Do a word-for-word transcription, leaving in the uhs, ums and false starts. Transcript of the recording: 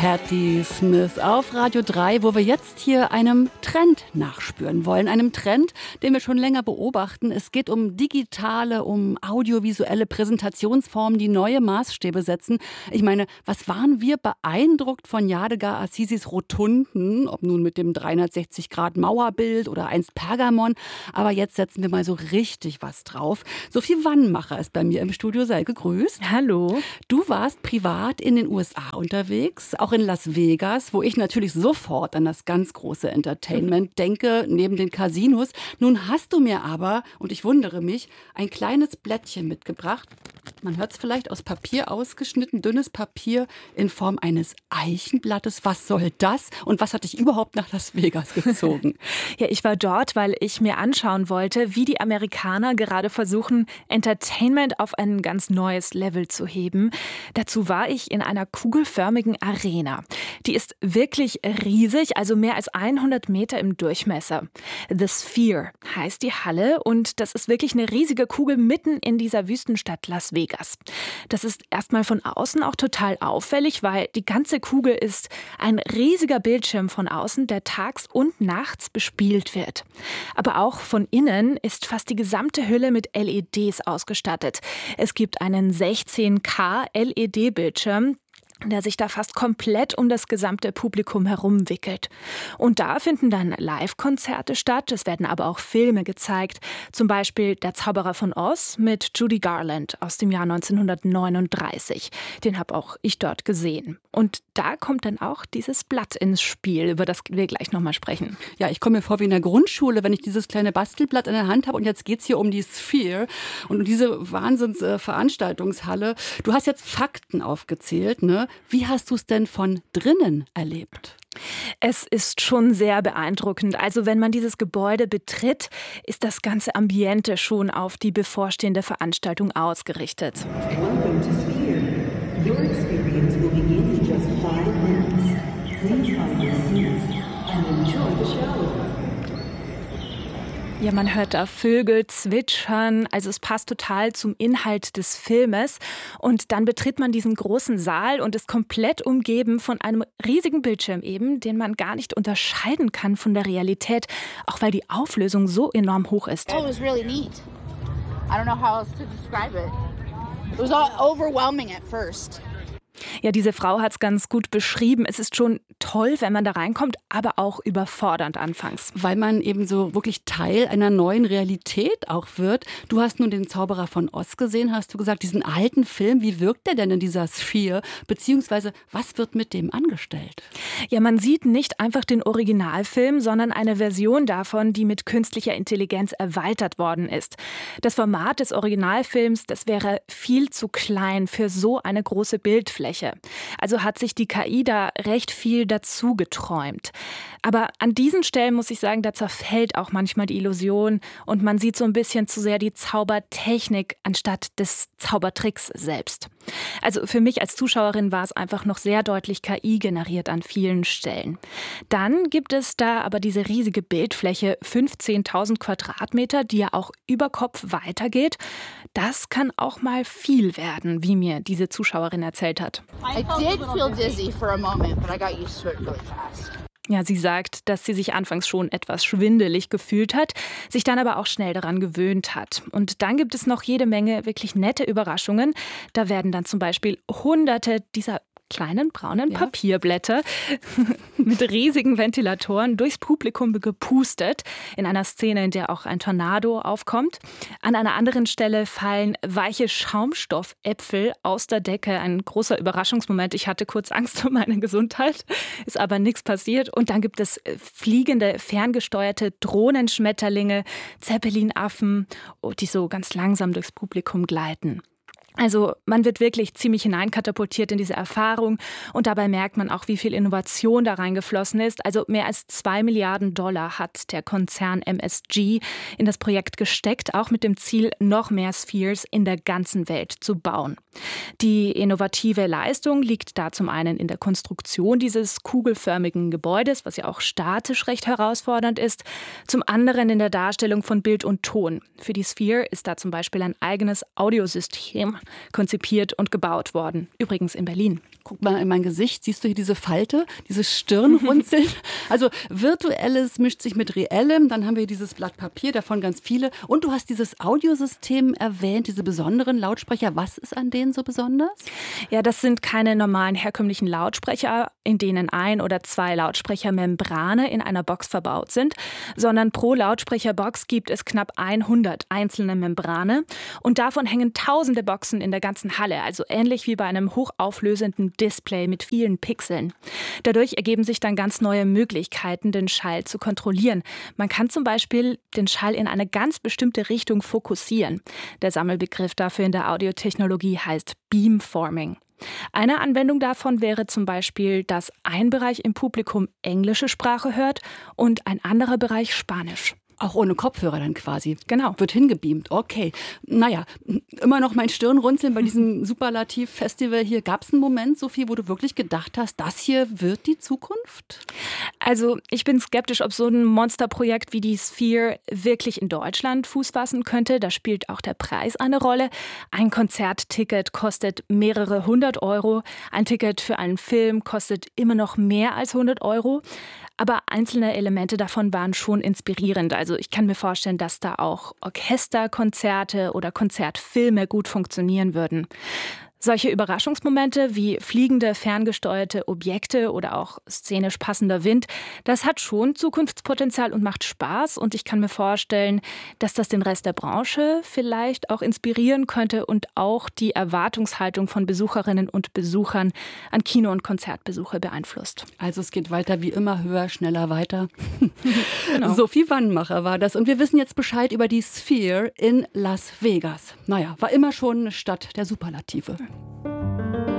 Patti Smith auf Radio drei, wo wir jetzt hier einem Trend nachspüren wollen. Einem Trend, den wir schon länger beobachten. Es geht um digitale, um audiovisuelle Präsentationsformen, die neue Maßstäbe setzen. Ich meine, was waren wir beeindruckt von Yadigar Azizi's Rotunden, ob nun mit dem dreihundertsechzig Grad Mauerbild oder einst Pergamon. Aber jetzt setzen wir mal so richtig was drauf. Sophie Wannmacher ist bei mir im Studio. Sei gegrüßt. Hallo. Du warst privat in den U S A unterwegs, auch in Las Vegas, wo ich natürlich sofort an das ganz große Entertainment denke, neben den Casinos. Nun hast du mir aber, und ich wundere mich, ein kleines Blättchen mitgebracht. Man hört es vielleicht aus Papier ausgeschnitten, dünnes Papier in Form eines Eichenblattes. Was soll das? Und was hat dich überhaupt nach Las Vegas gezogen? Ja, ich war dort, weil ich mir anschauen wollte, wie die Amerikaner gerade versuchen, Entertainment auf ein ganz neues Level zu heben. Dazu war ich in einer kugelförmigen Arena. Die ist wirklich riesig, also mehr als hundert Meter im Durchmesser. The Sphere heißt die Halle und das ist wirklich eine riesige Kugel mitten in dieser Wüstenstadt Las Vegas. Das ist erstmal von außen auch total auffällig, weil die ganze Kugel ist ein riesiger Bildschirm von außen, der tags und nachts bespielt wird. Aber auch von innen ist fast die gesamte Hülle mit L E Ds ausgestattet. Es gibt einen sechzehn K L E D-Bildschirm, der sich da fast komplett um das gesamte Publikum herumwickelt. Und da finden dann Live-Konzerte statt, es werden aber auch Filme gezeigt, zum Beispiel Der Zauberer von Oz mit Judy Garland aus dem Jahr neunzehnhundertneununddreißig. Den habe auch ich dort gesehen. Und da kommt dann auch dieses Blatt ins Spiel, über das wir gleich nochmal sprechen. Ja, ich komme mir vor wie in der Grundschule, wenn ich dieses kleine Bastelblatt in der Hand habe und jetzt geht es hier um die Sphere und um diese Wahnsinns-Veranstaltungshalle. Du hast jetzt Fakten aufgezählt, ne? Wie hast du es denn von drinnen erlebt? Es ist schon sehr beeindruckend. Also wenn man dieses Gebäude betritt, ist das ganze Ambiente schon auf die bevorstehende Veranstaltung ausgerichtet. Welcome to Sphere. Your experience will begin in just five minutes. Please find your seats and enjoy the show. Ja, man hört da Vögel zwitschern, also es passt total zum Inhalt des Filmes. Und dann betritt man diesen großen Saal und ist komplett umgeben von einem riesigen Bildschirm eben, den man gar nicht unterscheiden kann von der Realität, auch weil die Auflösung so enorm hoch ist. Oh, it was really neat. I don't know how else to describe it. It was all overwhelming at first. Ja, diese Frau hat es ganz gut beschrieben. Es ist schon toll, wenn man da reinkommt, aber auch überfordernd anfangs. Weil man eben so wirklich Teil einer neuen Realität auch wird. Du hast nun den Zauberer von Oz gesehen, hast du gesagt, diesen alten Film. Wie wirkt der denn in dieser Sphere? Beziehungsweise, was wird mit dem angestellt? Ja, man sieht nicht einfach den Originalfilm, sondern eine Version davon, die mit künstlicher Intelligenz erweitert worden ist. Das Format des Originalfilms, das wäre viel zu klein für so eine große Bildfläche. Also hat sich die K I da recht viel dazu geträumt. Aber an diesen Stellen muss ich sagen, da zerfällt auch manchmal die Illusion und man sieht so ein bisschen zu sehr die Zaubertechnik anstatt des Zaubertricks selbst. Also für mich als Zuschauerin war es einfach noch sehr deutlich K I generiert an vielen Stellen. Dann gibt es da aber diese riesige Bildfläche, fünfzehntausend Quadratmeter, die ja auch über Kopf weitergeht. Das kann auch mal viel werden, wie mir diese Zuschauerin erzählt hat. I did feel dizzy for a moment, but I got used to it really fast. Ja, sie sagt, dass sie sich anfangs schon etwas schwindelig gefühlt hat, sich dann aber auch schnell daran gewöhnt hat. Und dann gibt es noch jede Menge wirklich nette Überraschungen. Da werden dann zum Beispiel hunderte dieser kleinen braunen ja. Papierblätter mit riesigen Ventilatoren durchs Publikum gepustet. In einer Szene, in der auch ein Tornado aufkommt. An einer anderen Stelle fallen weiche Schaumstoffäpfel aus der Decke. Ein großer Überraschungsmoment. Ich hatte kurz Angst um meine Gesundheit, ist aber nichts passiert. Und dann gibt es fliegende, ferngesteuerte Drohnenschmetterlinge, Zeppelinaffen, die so ganz langsam durchs Publikum gleiten. Also man wird wirklich ziemlich hineinkatapultiert in diese Erfahrung und dabei merkt man auch, wie viel Innovation da reingeflossen ist. Also mehr als zwei Milliarden Dollar hat der Konzern M S G in das Projekt gesteckt, auch mit dem Ziel, noch mehr Spheres in der ganzen Welt zu bauen. Die innovative Leistung liegt da zum einen in der Konstruktion dieses kugelförmigen Gebäudes, was ja auch statisch recht herausfordernd ist, zum anderen in der Darstellung von Bild und Ton. Für die Sphere ist da zum Beispiel ein eigenes Audiosystem konzipiert und gebaut worden, übrigens in Berlin. guck mal in mein Gesicht, siehst du hier diese Falte, dieses Stirnrunzeln? Also Virtuelles mischt sich mit Reellem, dann haben wir dieses Blatt Papier, davon ganz viele. Und du hast dieses Audiosystem erwähnt, diese besonderen Lautsprecher. Was ist an denen so besonders? Ja, das sind keine normalen herkömmlichen Lautsprecher, in denen ein oder zwei Lautsprechermembrane in einer Box verbaut sind, sondern pro Lautsprecherbox gibt es knapp hundert einzelne Membrane und davon hängen tausende Boxen in der ganzen Halle, also ähnlich wie bei einem hochauflösenden Display mit vielen Pixeln. Dadurch ergeben sich dann ganz neue Möglichkeiten, den Schall zu kontrollieren. Man kann zum Beispiel den Schall in eine ganz bestimmte Richtung fokussieren. Der Sammelbegriff dafür in der Audiotechnologie heißt Beamforming. Eine Anwendung davon wäre zum Beispiel, dass ein Bereich im Publikum englische Sprache hört und ein anderer Bereich Spanisch. Auch ohne Kopfhörer dann quasi. Genau. Wird hingebeamt. Okay. Naja, immer noch mein Stirnrunzeln bei diesem Superlativ-Festival hier. Gab es einen Moment, Sophie, wo du wirklich gedacht hast, das hier wird die Zukunft? Also ich bin skeptisch, ob so ein Monsterprojekt wie die Sphere wirklich in Deutschland Fuß fassen könnte. Da spielt auch der Preis eine Rolle. Ein Konzertticket kostet mehrere hundert Euro. Ein Ticket für einen Film kostet immer noch mehr als hundert Euro. Aber einzelne Elemente davon waren schon inspirierend. Also ich kann mir vorstellen, dass da auch Orchesterkonzerte oder Konzertfilme gut funktionieren würden. Solche Überraschungsmomente wie fliegende, ferngesteuerte Objekte oder auch szenisch passender Wind, das hat schon Zukunftspotenzial und macht Spaß. Und ich kann mir vorstellen, dass das den Rest der Branche vielleicht auch inspirieren könnte und auch die Erwartungshaltung von Besucherinnen und Besuchern an Kino- und Konzertbesuche beeinflusst. Also es geht weiter wie immer, höher, schneller, weiter. Genau. Sophie Wannmacher war das. Und wir wissen jetzt Bescheid über die Sphere in Las Vegas. Naja, war immer schon eine Stadt der Superlative.